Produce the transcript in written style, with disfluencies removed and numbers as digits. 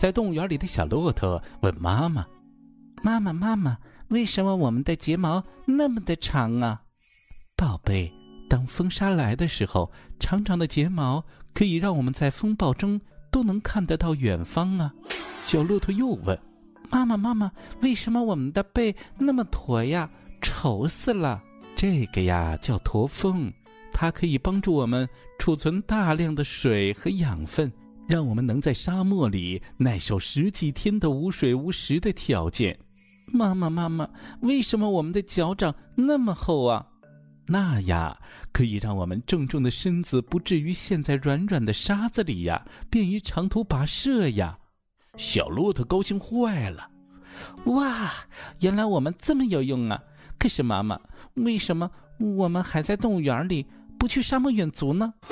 在动物园里的小骆驼问妈妈：“妈妈，妈妈，为什么我们的睫毛那么的长啊？”宝贝，当风沙来的时候，长长的睫毛可以让我们在风暴中都能看得到远方啊。小骆驼又问：“妈妈，妈妈，为什么我们的背那么驼呀？丑死了！”这个呀叫驼峰，它可以帮助我们储存大量的水和养分，让我们能在沙漠里耐受10几天的无水无食的条件。妈妈，妈妈，为什么我们的脚掌那么厚啊？那呀，可以让我们重重的身子不至于陷在软软的沙子里呀，便于长途跋涉呀。小骆驼高兴坏了，哇，原来我们这么有用啊！可是妈妈，为什么我们还在动物园里，不去沙漠远足呢？